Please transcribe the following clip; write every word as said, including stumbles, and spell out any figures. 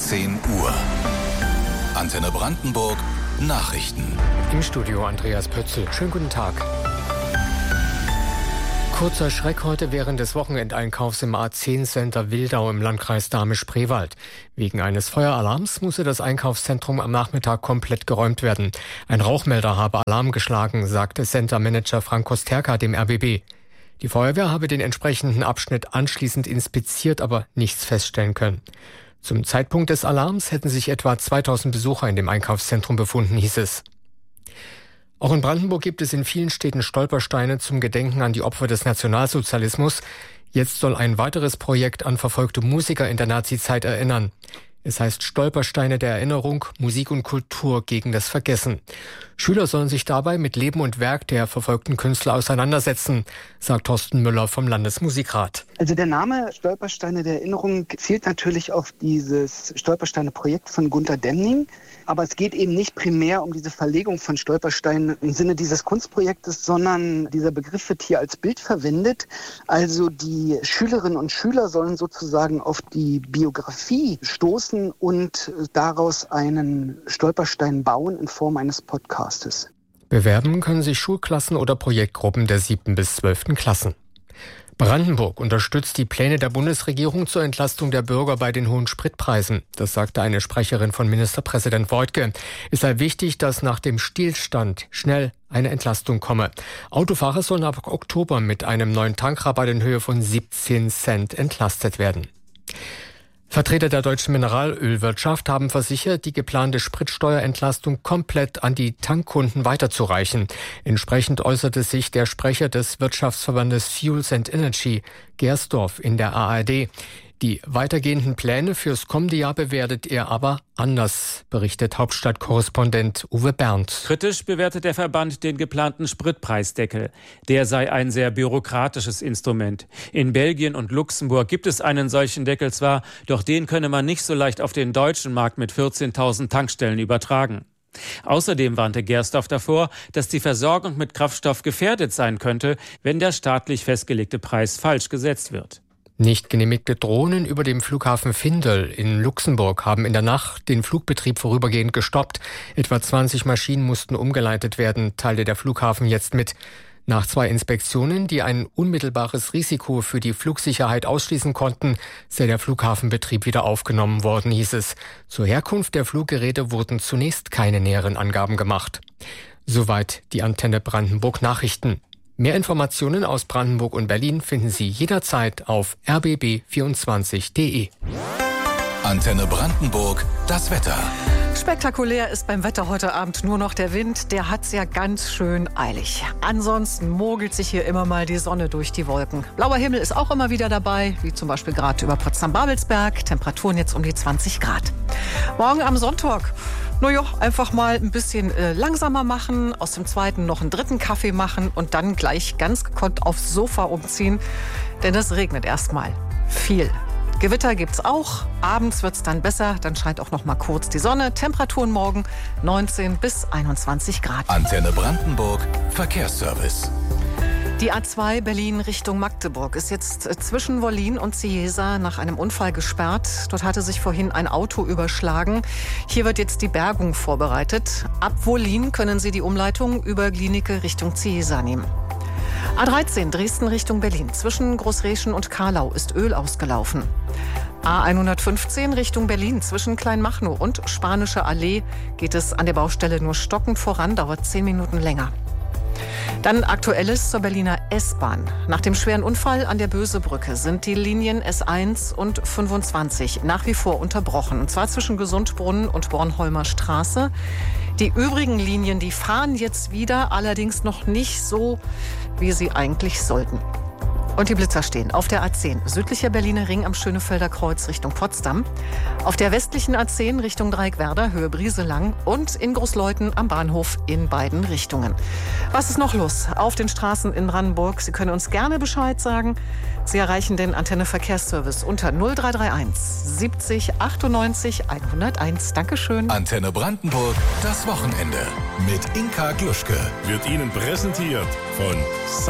zehn Uhr. Antenne Brandenburg Nachrichten. Im Studio Andreas Pötzl. Schönen guten Tag. Kurzer Schreck heute während des Wochenendeinkaufs im A zehn Center Wildau im Landkreis Dahme-Spreewald. Wegen eines Feueralarms musste das Einkaufszentrum am Nachmittag komplett geräumt werden. Ein Rauchmelder habe Alarm geschlagen, sagte Centermanager Frank Kosterka dem R B B. Die Feuerwehr habe den entsprechenden Abschnitt anschließend inspiziert, aber nichts feststellen können. Zum Zeitpunkt des Alarms hätten sich etwa zweitausend Besucher in dem Einkaufszentrum befunden, hieß es. Auch in Brandenburg gibt es in vielen Städten Stolpersteine zum Gedenken an die Opfer des Nationalsozialismus. Jetzt soll ein weiteres Projekt an verfolgte Musiker in der Nazizeit erinnern. Es heißt Stolpersteine der Erinnerung, Musik und Kultur gegen das Vergessen. Schüler sollen sich dabei mit Leben und Werk der verfolgten Künstler auseinandersetzen, sagt Thorsten Müller vom Landesmusikrat. Also der Name Stolpersteine der Erinnerung zielt natürlich auf dieses Stolpersteine-Projekt von Gunter Demning. Aber es geht eben nicht primär um diese Verlegung von Stolpersteinen im Sinne dieses Kunstprojektes, sondern dieser Begriff wird hier als Bild verwendet. Also die Schülerinnen und Schüler sollen sozusagen auf die Biografie stoßen und daraus einen Stolperstein bauen in Form eines Podcastes. Bewerben können sich Schulklassen oder Projektgruppen der siebten bis zwölften Klassen. Brandenburg unterstützt die Pläne der Bundesregierung zur Entlastung der Bürger bei den hohen Spritpreisen. Das sagte eine Sprecherin von Ministerpräsident Woidke. Es sei wichtig, dass nach dem Stillstand schnell eine Entlastung komme. Autofahrer sollen ab Oktober mit einem neuen Tankrabatt in Höhe von siebzehn Cent entlastet werden. Vertreter der deutschen Mineralölwirtschaft haben versichert, die geplante Spritsteuerentlastung komplett an die Tankkunden weiterzureichen. Entsprechend äußerte sich der Sprecher des Wirtschaftsverbandes Fuels and Energy, Gersdorf, in der A R D. Die weitergehenden Pläne fürs kommende Jahr bewertet er aber anders, berichtet Hauptstadtkorrespondent Uwe Berndt. Kritisch bewertet der Verband den geplanten Spritpreisdeckel. Der sei ein sehr bürokratisches Instrument. In Belgien und Luxemburg gibt es einen solchen Deckel zwar, doch den könne man nicht so leicht auf den deutschen Markt mit vierzehntausend Tankstellen übertragen. Außerdem warnte Gersdorf davor, dass die Versorgung mit Kraftstoff gefährdet sein könnte, wenn der staatlich festgelegte Preis falsch gesetzt wird. Nicht genehmigte Drohnen über dem Flughafen Findel in Luxemburg haben in der Nacht den Flugbetrieb vorübergehend gestoppt. Etwa zwanzig Maschinen mussten umgeleitet werden, teilte der Flughafen jetzt mit. Nach zwei Inspektionen, die ein unmittelbares Risiko für die Flugsicherheit ausschließen konnten, sei der Flughafenbetrieb wieder aufgenommen worden, hieß es. Zur Herkunft der Fluggeräte wurden zunächst keine näheren Angaben gemacht. Soweit die Antenne Brandenburg Nachrichten. Mehr Informationen aus Brandenburg und Berlin finden Sie jederzeit auf r b b vierundzwanzig punkt d e. Antenne Brandenburg, das Wetter. Spektakulär ist beim Wetter heute Abend nur noch der Wind. Der hat's ja ganz schön eilig. Ansonsten mogelt sich hier immer mal die Sonne durch die Wolken. Blauer Himmel ist auch immer wieder dabei, wie zum Beispiel gerade über Potsdam-Babelsberg. Temperaturen jetzt um die zwanzig Grad. Morgen am Sonntag, naja, einfach mal ein bisschen äh, langsamer machen, aus dem zweiten noch einen dritten Kaffee machen und dann gleich ganz gekonnt aufs Sofa umziehen. Denn es regnet erstmal viel. Gewitter gibt's auch. Abends wird's dann besser. Dann scheint auch noch mal kurz die Sonne. Temperaturen morgen neunzehn bis einundzwanzig Grad. Antenne Brandenburg Verkehrsservice. Die A zwei Berlin Richtung Magdeburg ist jetzt zwischen Wollin und Cieza nach einem Unfall gesperrt. Dort hatte sich vorhin ein Auto überschlagen. Hier wird jetzt die Bergung vorbereitet. Ab Wollin können Sie die Umleitung über Glienicke Richtung Cieza nehmen. A dreizehn Dresden Richtung Berlin. Zwischen Großreschen und Karlau ist Öl ausgelaufen. A hundertfünfzehn Richtung Berlin. Zwischen Kleinmachnow und Spanische Allee geht es an der Baustelle nur stockend voran, dauert zehn Minuten länger. Dann Aktuelles zur Berliner S-Bahn. Nach dem schweren Unfall an der Bösebrücke sind die Linien S eins und fünfundzwanzig nach wie vor unterbrochen. Und zwar zwischen Gesundbrunnen und Bornholmer Straße. Die übrigen Linien, die fahren jetzt wieder, allerdings noch nicht so, wie sie eigentlich sollten. Und die Blitzer stehen auf der A zehn, südlicher Berliner Ring am Schönefelder Kreuz Richtung Potsdam, auf der westlichen A zehn Richtung Dreieckwerder, Höhe Brieselang und in Großleuthen am Bahnhof in beiden Richtungen. Was ist noch los auf den Straßen in Brandenburg? Sie können uns gerne Bescheid sagen. Sie erreichen den Antenne Verkehrsservice unter null drei drei eins siebzig achtundneunzig hunderteins. Dankeschön. Antenne Brandenburg, das Wochenende mit Inka Gluschke. Wird Ihnen präsentiert von